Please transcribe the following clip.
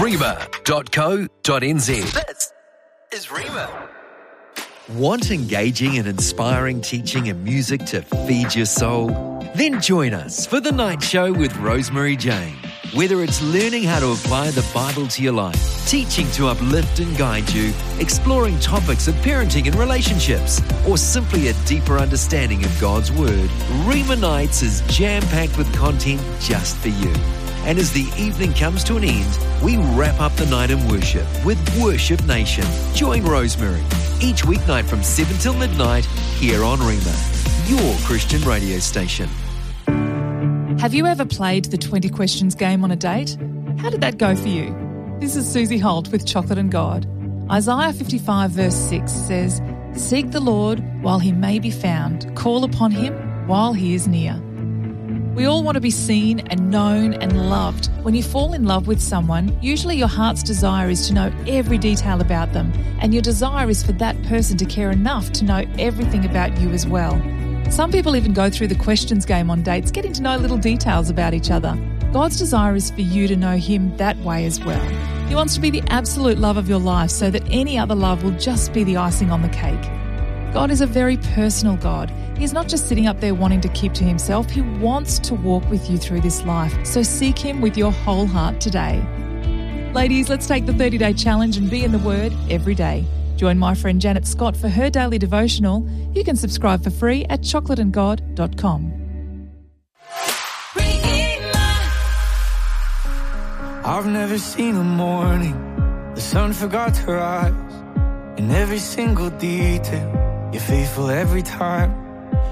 Rhema.co.nz. This is Rhema. Want engaging and inspiring teaching and music to feed your soul? Then join us for The Night Show with Rosemary Jane. Whether it's learning how to apply the Bible to your life, teaching to uplift and guide you, exploring topics of parenting and relationships, or simply a deeper understanding of God's Word, Rhema Nights is jam-packed with content just for you. And as the evening comes to an end, we wrap up the night in worship with Worship Nation. Join Rosemary each weeknight from 7 till midnight here on Rhema, your Christian radio station. Have you ever played the 20 questions game on a date? How did that go for you? This is Susie Holt with Chocolate and God. Isaiah 55 verse 6 says, "Seek the Lord while he may be found. Call upon him while he is near." We all want to be seen and known and loved. When you fall in love with someone, usually your heart's desire is to know every detail about them, and your desire is for that person to care enough to know everything about you as well. Some people even go through the questions game on dates, getting to know little details about each other. God's desire is for you to know him that way as well. He wants to be the absolute love of your life so that any other love will just be the icing on the cake. God is a very personal God. He's not just sitting up there wanting to keep to himself. He wants to walk with you through this life. So seek him with your whole heart today. Ladies, let's take the 30-day challenge and be in the Word every day. Join my friend Janet Scott for her daily devotional. You can subscribe for free at chocolateandgod.com. I've never seen a morning the sun forgot to rise. In every single detail, you're faithful every time.